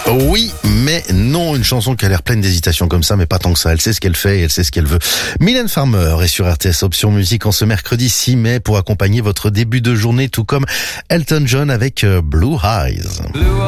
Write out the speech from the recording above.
Oui, mais non, une chanson qui a l'air pleine d'hésitation comme ça, mais pas tant que ça. Elle sait ce qu'elle fait et elle sait ce qu'elle veut. Mylène Farmer est sur RTS Option Musique en ce mercredi 6 mai pour accompagner votre début de journée, tout comme Elton John avec Blue Eyes.